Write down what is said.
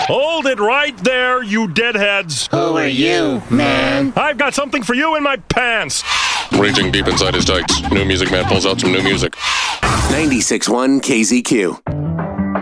Hold it right there, you deadheads. Who are you, man? I've got something for you in my pants. Reaching deep inside his tights, New Music Man pulls out some new music. 96.1 KZQ.